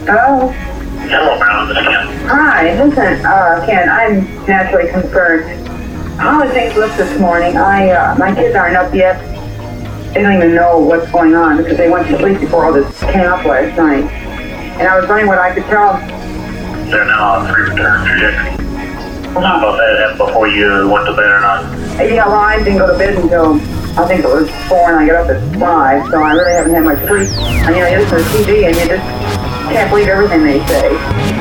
Oh, Hello, Marilyn. This is Ken. hi. Listen, Ken, I'm naturally concerned. How are things look this morning? My kids aren't up yet. They don't even know what's going on because they went to sleep before all this came up last night. And I was wondering what I could tell them. They're now on free return trajectory. About that happened before you went to bed or not? Yeah, well, I didn't go to bed until I think it was 4 and I got up at 5, so I really haven't had much sleep. And you listen to TV and you just can't believe everything they say.